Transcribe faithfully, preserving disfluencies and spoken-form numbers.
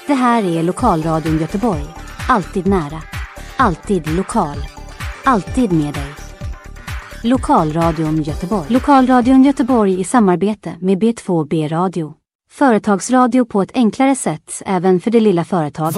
Det här är Lokalradion Göteborg. Alltid nära. Alltid lokal. Alltid med dig. Lokalradion Göteborg. Lokalradion Göteborg i samarbete med B två B Radio. Företagsradio på ett enklare sätt även för det lilla företaget.